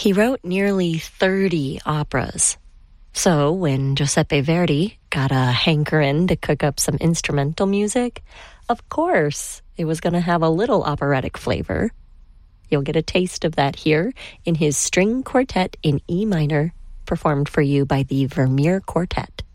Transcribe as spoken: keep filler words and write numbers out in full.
He wrote nearly thirty operas. So when Giuseppe Verdi got a hankering to cook up some instrumental music, of course it was going to have a little operatic flavor. You'll get a taste of that here in his string quartet in E minor, performed for you by the Vermeer Quartet.